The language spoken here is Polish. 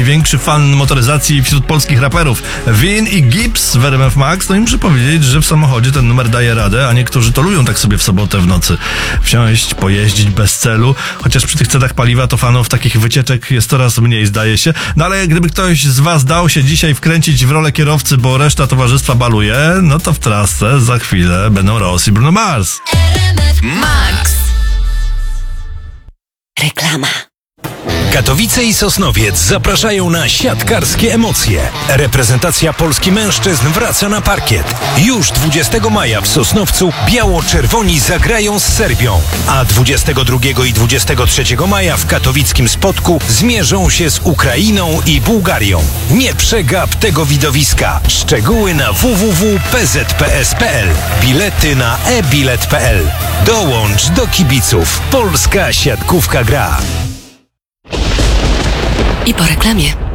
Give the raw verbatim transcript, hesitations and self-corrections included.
największy fan motoryzacji wśród polskich raperów. Win i Gibbs w R M F Max, no i muszę powiedzieć, że w samochodzie ten numer daje radę, a niektórzy to lubią tak sobie w sobotę w nocy wsiąść, pojeździć bez celu, chociaż przy tych cenach paliwa to fanów takich wycieczek jest coraz mniej, zdaje się. No ale gdyby ktoś z was dał się dzisiaj wkręcić w rolę kierowcy, bo reszta towarzystwa baluje, no to w trasce za chwilę będą Ross i Bruno Mars. R M F Max. Reklama. Katowice i Sosnowiec zapraszają na siatkarskie emocje. Reprezentacja Polski mężczyzn wraca na parkiet. Już dwudziestego maja w Sosnowcu biało-czerwoni zagrają z Serbią, a dwudziestego drugiego i dwudziestego trzeciego maja w katowickim Spodku zmierzą się z Ukrainą i Bułgarią. Nie przegap tego widowiska. Szczegóły na w w w kropka p z p s kropka p l. Bilety na e bilet kropka p l. Dołącz do kibiców. Polska siatkówka gra. I po reklamie.